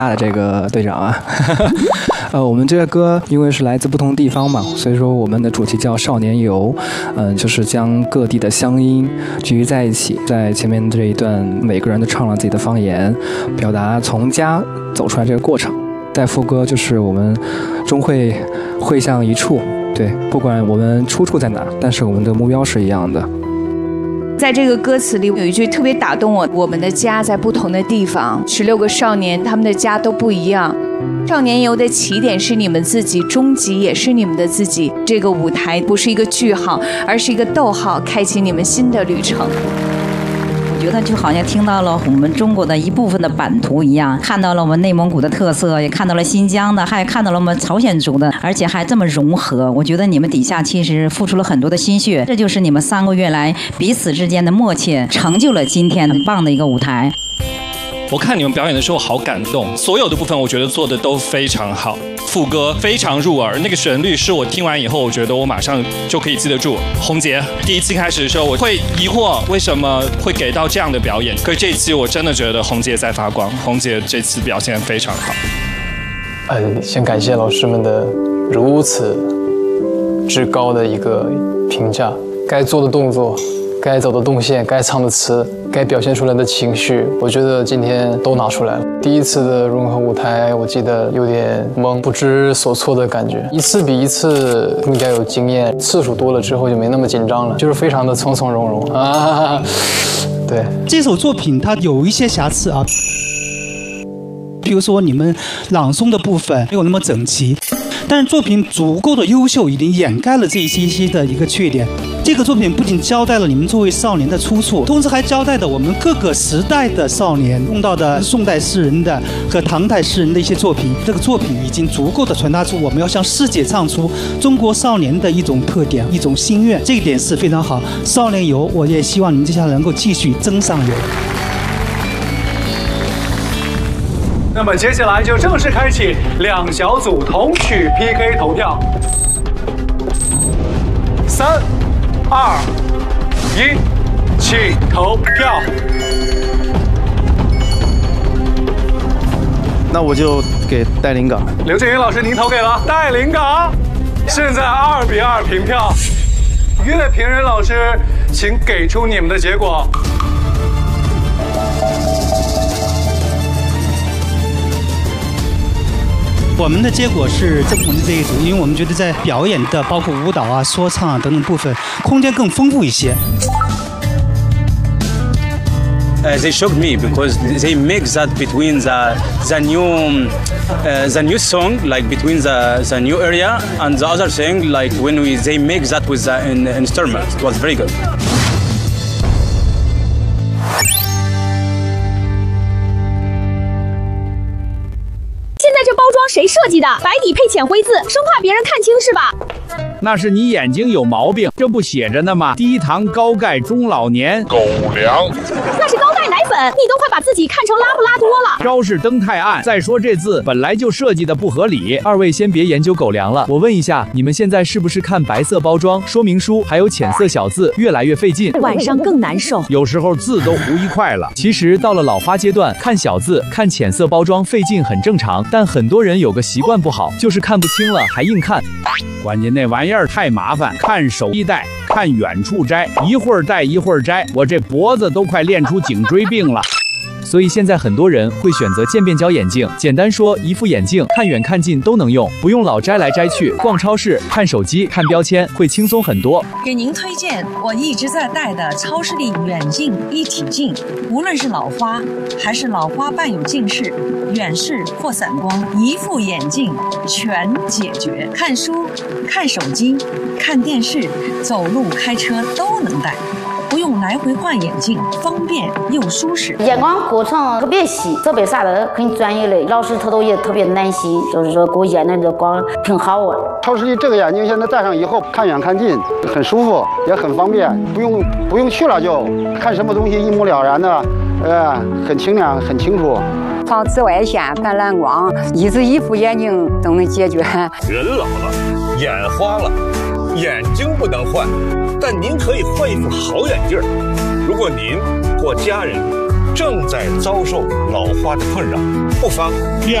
的这个队长啊。我们这个歌因为是来自不同地方嘛，所以说我们的主题叫少年游，就是将各地的乡音聚集在一起。在前面这一段，每个人都唱了自己的方言，表达从家走出来这个过程。在副歌就是我们终会汇向一处，对，不管我们出处在哪，但是我们的目标是一样的。 在这个歌词里有一句特别打动我，我们的家在不同的地方，16个少年他们的家都不一样。少年游的起点是你们自己，终极也是你们的自己。这个舞台不是一个句号，而是一个逗号，开启你们新的旅程。 我觉得就好像听到了我们中国的一部分的版图一样，看到了我们内蒙古的特色，也看到了新疆的，还看到了我们朝鲜族的，而且还这么融合。我觉得你们底下其实付出了很多的心血，这就是你们3个月来彼此之间的默契，成就了今天很棒的一个舞台。 我看你们表演的时候好感动，所有的部分我觉得做的都非常好，副歌非常入耳，那个旋律是我听完以后，我觉得我马上就可以记得住。红杰第一期开始的时候，我会疑惑为什么会给到这样的表演，可是这一期我真的觉得红杰在发光，红杰这次表现非常好。 先感谢老师们的如此至高的一个评价，该做的动作，该走的动线，该唱的词，该表现出来的情绪，我觉得今天都拿出来了。第一次的融合舞台，我记得有点懵，不知所措的感觉，一次比一次更加有经验，次数多了之后就没那么紧张了，就是非常的从从容容啊。对， 这首作品它有一些瑕疵啊，比如说你们朗诵的部分没有那么整齐，但是作品足够的优秀，已经掩盖了这一些的一个缺点。这个作品不仅交代了你们作为少年的出处，同时还交代了我们各个时代的少年用到的宋代诗人的和唐代诗人的一些作品。这个作品已经足够的传达出我们要向世界唱出中国少年的一种特点、一种心愿，这一点是非常好。少年游，我也希望你们接下来能够继续争上游。 那么接下来就正式开启2小组同曲 PK 投票。3、2、1，请投票。 那我就给戴林港。 刘震云老师，您投给了戴林港。现在2比2平票。乐评人老师，请给出你们的结果。 我们的结果是正红的这一组，因为我们觉得在表演的包括舞蹈啊、说唱啊等等部分，空间更丰富一些。 They shocked me because they mix that between the new song, like between the new area and the other thing, like when they mix that with the instrument. It was very good. 这包装谁设计的？白底配浅灰字，生怕别人看清是吧？ 那是你眼睛有毛病，这不写着呢吗？低糖高钙中老年狗粮， 那是高钙奶粉，你都快把自己看成拉布拉多了。 招式灯太暗，再说这字本来就设计的不合理。二位先别研究狗粮了，我问一下，你们现在是不是看白色包装说明书还有浅色小字越来越费劲， 晚上更难受， 有时候字都糊一块了。其实到了老花阶段，看小字看浅色包装费劲很正常，但很多人有个习惯不好，就是看不清了还硬看。关键那玩意儿太麻烦，看手一戴，看远处摘，一会儿戴一会儿摘，我这脖子都快练出颈椎病了。所以现在很多人会选择渐变焦眼镜，简单说，一副眼镜看远看近都能用，不用老摘来摘去。逛超市、看手机、看标签会轻松很多。 给您推荐我一直在戴的超视力远近一体镜，无论是老花还是老花伴有近视、远视或散光，一副眼镜全解决。看书、看手机、看电视、走路、开车都能戴。不用来回换眼镜，方便又舒适。 眼光过程特别细，设备啥的很专业的，老师他都也特别耐心，就是说给我验的光挺好啊。 超视力这个眼镜现在戴上以后，看远看近很舒服，也很方便，不用去了就看什么东西一目了然的，很清亮很清楚。 防紫外线、反蓝光，一副眼镜都能解决。 人老了，眼花了，眼睛不能换。但您可以换一副好眼镜。如果您或家人正在遭受老花的困扰，不妨